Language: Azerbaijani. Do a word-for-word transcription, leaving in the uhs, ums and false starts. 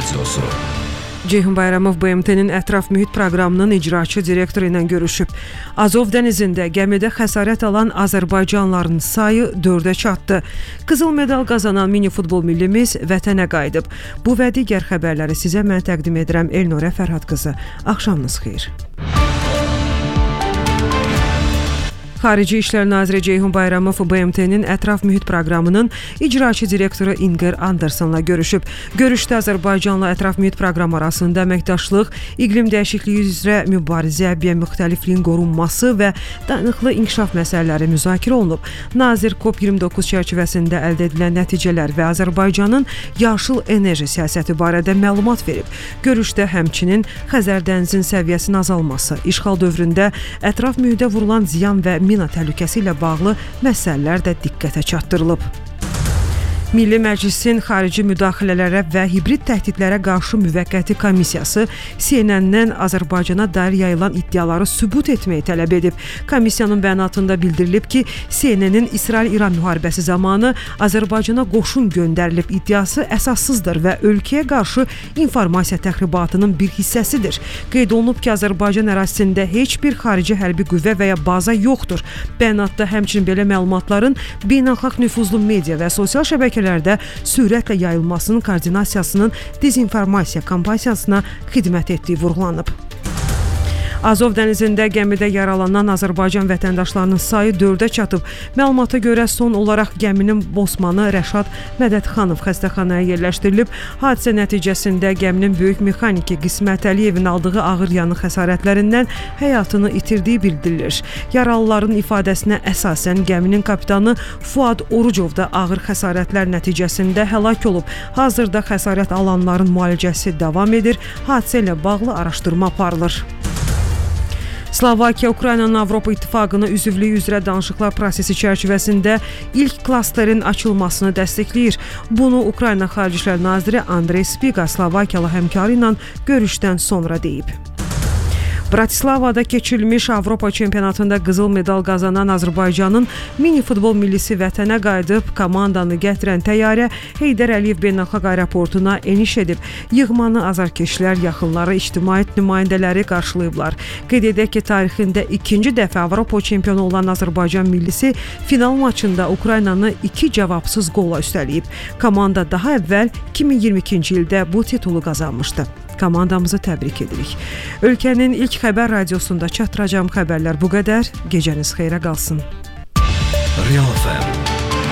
Radyosu. Ceyhun Bayramov B M T-nin ətraf mühit proqramının icraçı direktoru ilə görüşüb. Azov dənizində gəmidə xəsarət alan Azərbaycanlıların sayı dördə çatdı. Qızıl medal qazanan mini futbol millimiz vətənə qayıdıb. Bu və digər xəbərləri sizə mən təqdim edirəm Elnurə Fərhad qızı. Axşamınız xeyir. Xarici İşlər Naziri Ceyhun Bayramov B M T-nin ətraf mühit proqramının icraçı direktoru Inger Andersonla görüşüb. Görüşdə Azərbaycanla ətraf mühit proqramı arasında əməkdaşlıq, iqlim dəyişikliyi üzrə mübarizə, biomüxtəlifliyin qorunması və dayanıqlı inkişaf məsələləri müzakirə olunub. Nazir COP iyirmi doqquz çərçivəsində əldə edilən nəticələr və Azərbaycanın yaşıl enerji siyasəti barədə məlumat verib. Görüşdə həmçinin Xəzər dənizinin səviyyəsinin azalması, işğal dövründə ətraf mühitə vurulan ziyan və mina təhlükəsi ilə bağlı məsələlər də diqqətə çatdırılıb. Milli Məclisin xarici müdaxilələrə və hibrid təhdidlərə qarşı müvəqqəti komissiyası C N N-dən Azərbaycana dair yayılan iddiaları sübut etməyi tələb edib. Komissiyanın bəyanatında bildirilib ki, C N N-in İsrail-İran müharibəsi zamanı Azərbaycana qoşun göndərilib iddiası əsassızdır və ölkəyə qarşı informasiya təxribatının bir hissəsidir. Qeyd olunub ki, Azərbaycan ərazisində heç bir xarici hərbi qüvvə və ya baza yoxdur. Bəyanatda həmçinin belə məlumatların beynəlxalq nüfuzlu media və sosial şəbəkələr də sürətlə yayılmasının koordinasiyasının dezinformasiya kampaniyasına xidmət etdiyi vurğulanıb. Azov dənizində gəmidə yaralanan Azərbaycan vətəndaşlarının sayı dördə çatıb. Məlumata görə son olaraq gəminin bosmanı Rəşad Mədədxanov xəstəxanaya yerləşdirilib. Hadisə nəticəsində gəminin böyük mexaniki Qismət Əliyevin aldığı ağır yanıq xəsarətlərindən həyatını itirdiyi bildirilir. Yaralıların ifadəsinə əsasən gəminin kapitanı Fuad Orucov da ağır xəsarətlər nəticəsində həlak olub. Hazırda xəsarət alanların müalicəsi davam edir. Hadisə ilə bağlı araşdırma aparılır. Slovakiya Ukraynanın Avropa İttifaqına üzvlüyü üzrə danışıqlar prosesi çərçivəsində ilk klasterin açılmasını dəstəkləyir. Bunu Ukrayna Xarici İşlər Naziri Andrey Spiga Slovakiyalı həmkarı ilə görüşdən sonra deyib. Bratislavada keçirilmiş Avropa çempionatında qızıl medal qazanan Azərbaycanın mini futbol millisi vətənə qayıdıb. Komandanı gətirən təyyarə Heydər Əliyev beynəlxalq aeroportuna eniş edib. Yığmanı azarkeşlər, yaxınları, ictimaiyyət nümayəndələri qarşılayıblar. Qeyd edək ki, tarixində ikinci dəfə Avropa çempionu olan Azərbaycan millisi final maçında Ukraynanı iki cavabsız qolla üstələyib. Komanda daha əvvəl iki min iyirmi ikinci ildə bu titulu qazanmışdı. Komandamızı təbrik edirik. Ölkənin ilk xəbər radiosunda çatdıracağım xəbərlər bu qədər. Gecəniz xeyrə qalsın. Real F M